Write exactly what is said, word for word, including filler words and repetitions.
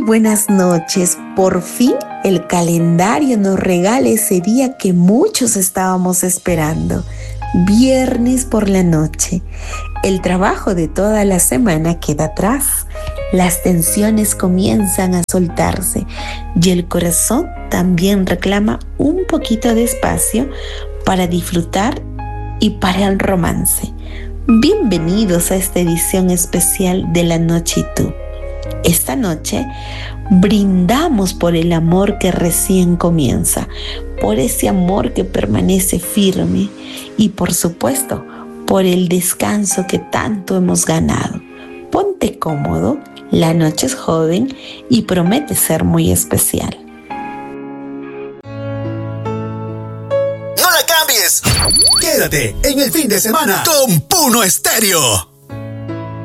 buenas noches. Por fin el calendario nos regala ese día que muchos estábamos esperando. Viernes por la noche. El trabajo de toda la semana queda atrás. Las tensiones comienzan a soltarse y el corazón también reclama un poquito de espacio para disfrutar y para el romance. Bienvenidos a esta edición especial de La Noche y Tú. Esta noche brindamos por el amor que recién comienza, por ese amor que permanece firme y por supuesto por el descanso que tanto hemos ganado. Ponte cómodo, la noche es joven y promete ser muy especial. ¡No la cambies! Quédate en el fin de semana con Puno Estéreo.